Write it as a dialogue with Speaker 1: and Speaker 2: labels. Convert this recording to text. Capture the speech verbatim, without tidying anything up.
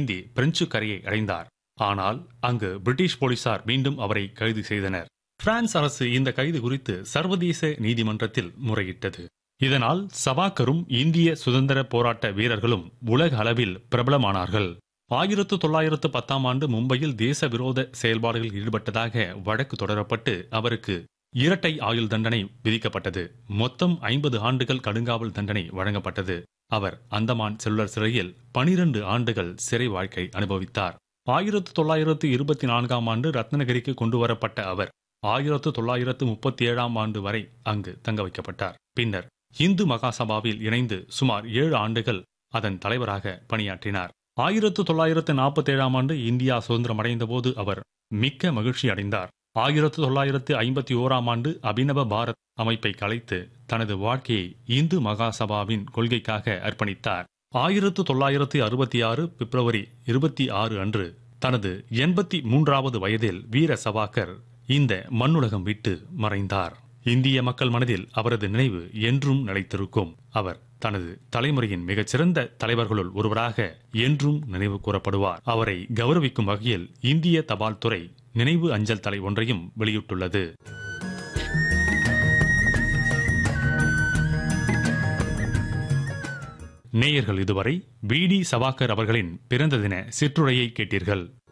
Speaker 1: நீந்தி பிரெஞ்சு கரையை அடைந்தார். ஆனால் அங்கு பிரிட்டிஷ் போலீசார் மீண்டும் அவரை கைது செய்தனர். பிரான்ஸ் அரசு இந்த கைது குறித்து சர்வதேச நீதிமன்றத்தில் முறையிட்டது. இதனால் சவாக்கரும் இந்திய சுதந்திர போராட்ட வீரர்களும் உலக அளவில் பிரபலமானார்கள். ஆயிரத்து தொள்ளாயிரத்து பத்தாம் ஆண்டு மும்பையில் தேச விரோத செயல்பாடுகளில் ஈடுபட்டதாக வழக்கு தொடரப்பட்டு அவருக்கு இரட்டை ஆயுள் தண்டனை விதிக்கப்பட்டது. மொத்தம் ஐம்பது ஆண்டுகள் கடுங்காவல் தண்டனை வழங்கப்பட்டது. அவர் அந்தமான் செல்லுலர் சிறையில் பனிரண்டு ஆண்டுகள் சிறை வாழ்க்கை அனுபவித்தார். ஆயிரத்து தொள்ளாயிரத்து இருபத்தி நான்காம் ஆண்டு ரத்னகிரிக்கு கொண்டு வரப்பட்ட அவர் ஆயிரத்து தொள்ளாயிரத்து முப்பத்தி ஏழாம் ஆண்டு வரை அங்கு தங்க வைக்கப்பட்டார். பின்னர் இந்து மகாசபாவில் இணைந்து சுமார் ஏழு ஆண்டுகள் அதன் தலைவராக பணியாற்றினார். ஆயிரத்து தொள்ளாயிரத்து நாற்பத்தி ஏழாம் ஆண்டு இந்தியா சுதந்திரம் அடைந்த போது அவர் மிக்க மகிழ்ச்சி அடைந்தார். ஆயிரத்து தொள்ளாயிரத்து ஐம்பத்தி ஓராம் ஆண்டு அபினவ பாரத் அமைப்பை கலைத்து தனது வாழ்க்கையை இந்து மகாசபாவின் கொள்கைக்காக அர்ப்பணித்தார். ஆயிரத்து தொள்ளாயிரத்து அறுபத்தி ஆறு பிப்ரவரி இருபத்தி ஆறு அன்று தனது எண்பத்தி மூன்றாவது வயதில் வீர சவாக்கர் இந்த மண்ணுலகம் விட்டு மறைந்தார். இந்திய மக்கள் மனதில் அவரது நினைவு என்றும் நிலைத்திருக்கும். அவர் தனது தலைமுறையின் மிகச்சிறந்த தலைவர்களுள் ஒருவராக என்றும் நினைவு கூறப்படுவார். அவரை கௌரவிக்கும் வகையில் இந்திய தபால் துறை நினைவு அஞ்சல் தலை ஒன்றையும் வெளியிட்டுள்ளது. நேயர்கள் இதுவரை வி டி சவாக்கர் அவர்களின் பிறந்த தின சிற்றுரையை கேட்டீர்கள்.